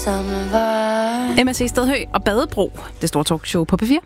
M.A.C. Stedhøj og Badebro, det store talkshow på P4.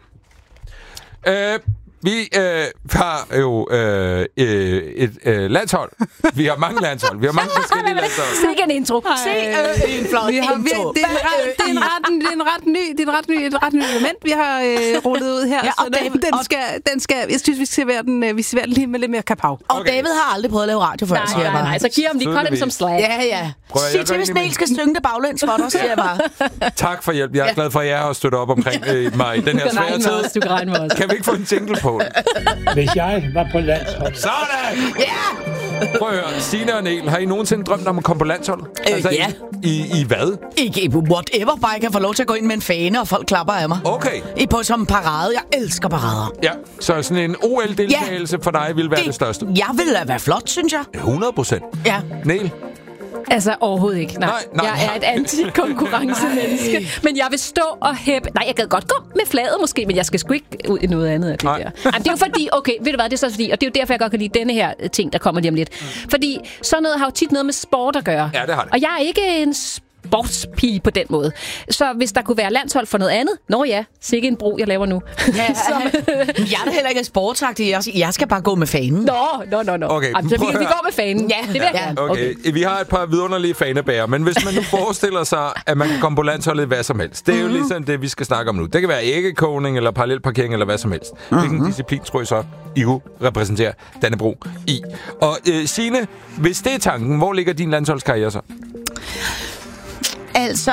Vi har jo et landshold. Vi har mange landshold. Vi har mange forskellige landshold. Sikke en intro. En flot intro. Det er et ret nyt element, vi har rullet ud her. Ja, og den skal, jeg synes, vi skal være den lige med lidt mere kapav. Og David har aldrig prøvet at lave radio før, siger jeg bare. Nej, så giv ham lige dem som slag. Ja. Sig til, hvis Niel skal synge det baglæns for dig, siger jeg bare. Tak for hjælp. Jeg er glad for, at jeg har støttet op omkring mig i den her svære tid. Du kan regne med os. Kan vi ikke få en jingle på? Hvis jeg var på landsholdet. Sådan! Ja! Prøv at høre, Signe og Niel, har I nogensinde drømt om at komme på landsholdet? Ja. I hvad? Ikke whatever, bare jeg kan få lov til at gå ind med en fane, og folk klapper af mig. Okay. Som en parade. Jeg elsker parader. Ja, så sådan en OL-deltagelse for dig ville være det største? Jeg vil da være flot, synes jeg. 100%. Ja. Niel? Altså, overhovedet ikke. Nej. Jeg er et anti-konkurrencemenneske. Men jeg vil stå og hæppe... Nej, jeg gad godt gå med flaget måske, men jeg skal sgu ikke ud i noget andet af det der. Jamen, det er jo fordi... Okay, ved du hvad? Det er så fordi... Og det er jo derfor, jeg godt kan lide denne her ting, der kommer lige om lidt. Fordi sådan noget har jo tit noget med sport at gøre. Ja, det har det. Og jeg er ikke en sportspige på den måde. Så hvis der kunne være landshold for noget andet... Nå ja, sikke en bro, jeg laver nu. Ja, jeg er da heller ikke sportsagtig. Jeg skal bare gå med fanen. Nå. Okay, så vi går med fanen. Ja, det vil jeg gerne. Okay, vi har et par vidunderlige fanebærer, men hvis man nu forestiller sig, at man kan komme på landsholdet hvad som helst. Det er jo ligesom det, vi skal snakke om nu. Det kan være æggekogning, eller parallelparkering, eller hvad som helst. Hvilken disciplin tror I så, I kunne repræsentere Dannebro i? Og Signe, hvis det er tanken, hvor ligger din landsholdskarriere så? Altså,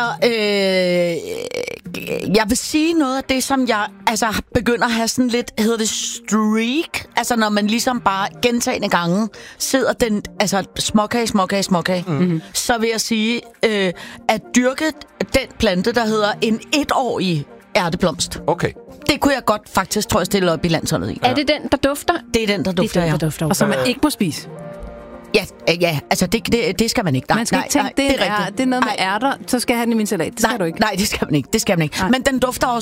jeg vil sige noget af det, som jeg begynder at have sådan lidt, hedder det streak? Altså, når man ligesom bare gentagne gange sidder den, småkage, så vil jeg sige, at dyrke den plante, der hedder en 1-årig ærteblomst. Okay. Det kunne jeg godt faktisk, tror jeg, stille op i landsholdet i. Er det den, der dufter? Det er den, der dufter, ja. Og som man ikke må spise. Ja, altså det skal man ikke. Man skal ikke tænke, det er noget med ærter, så skal jeg have den i min salat. Det skal du ikke. Nej, det skal man ikke. Men den dufter også